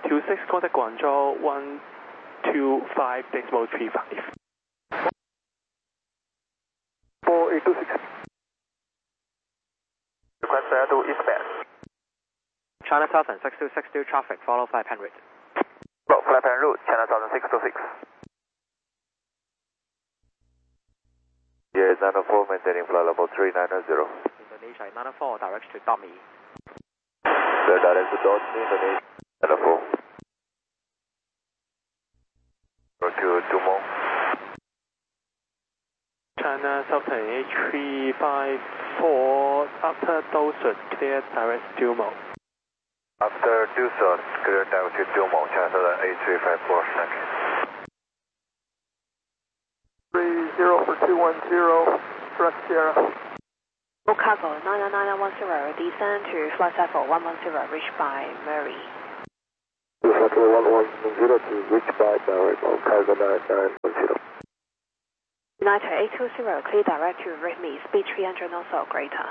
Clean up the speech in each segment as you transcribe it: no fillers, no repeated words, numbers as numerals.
826, contact Guangzhou 125.35. 4826. Request to eastbound. China Southern 6262 traffic, follow flight plan route. Follow flight plan route, China Southern 626. Yes, 904, maintaining flight level 3990. Indonesia 904, direct to Dami. Clear direct to Dami, Indonesia 904. Go to Dumo. China Southern H354, after Dawson, clear direct to Dumo. After Dawson, clear direct to Dumo, China Southern H354, thank you. 30 for 210, direct Sierra. Chicago 99910, descend to flight level 110, reached by Murray. Flight level 110 to reach by direct, Chicago 9910. United 820, clear direct to Ritme, speed 300 knots or greater.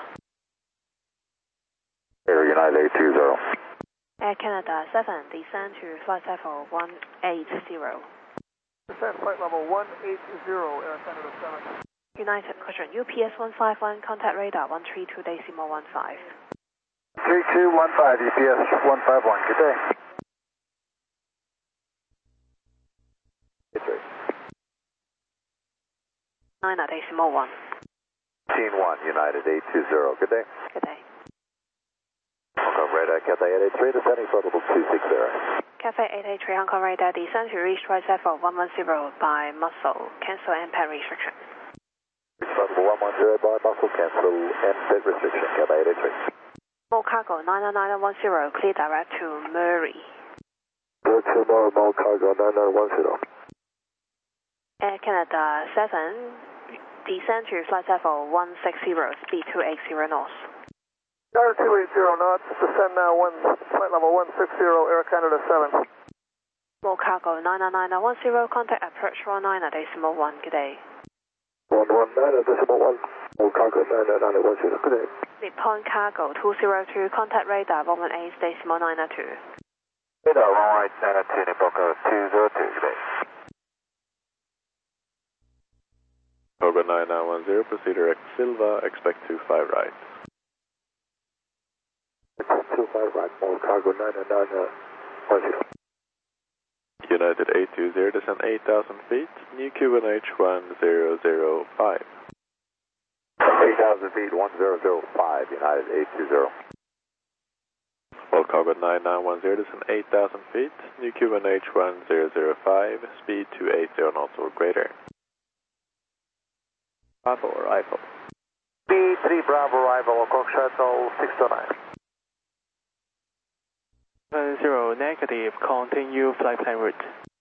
Air United 820. Air Canada 7, descend to flight level 180. Descend flight level 180, Air Canada 7. United, caution, UPS 151, contact radar 132.15. 3215, UPS 151, good day. It's right. 9.1. 1 United 820, good day. Good day. Hong Kong radar, Cathay 883, descending flight level 260. Cafe 883, Hong Kong radar, descend to reach right level 110 by muscle, cancel and pad restriction. Flight level 110 by muscle, cancel and pad restriction, Cathay 883. Chicago 99910, clear direct to Murray. Go to Mall Cargo 9910. Air Canada 7, descend to flight level 160, speed 280 knots. Tower 280 knots, descend now flight level 160, Air Canada 7. Chicago 99910, contact approach 19.1, good day. 119.1, Chicago 99910, good day. Nippon Cargo 202, contact radar 118.902. Radar 118.902, Nippon Cargo 202, good day. Cargo 9910, proceed direct Silva, expect 25 right. 25 right, Cargo 99910. United 820, descend 8,000 feet, new QNH 1005. 8,000 feet, 1005, United 820. Cargo 9910, descend 8,000 feet, new QNH 1005, speed 280 knots or greater. Bravo arrival. B3 Bravo arrival, Hong Kong Shuttle 609. 70 negative, continue flight plan route.